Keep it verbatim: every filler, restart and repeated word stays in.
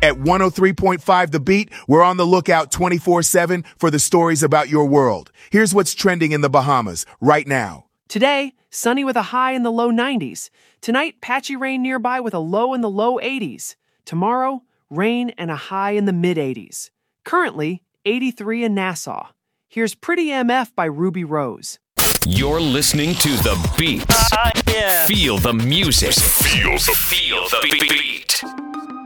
At one oh three point five The Beat, we're on the lookout twenty-four seven for the stories about your world. Here's what's trending in the Bahamas right now. Today, sunny with a high in the low nineties. Tonight, patchy rain nearby with a low in the low eighties. Tomorrow, rain and a high in the mid-eighties. Currently, eighty-three in Nassau. Here's Pretty M F by Ruby Rose. You're listening to The Beat. Uh, yeah. Feel the music. Feel the, feel the beat.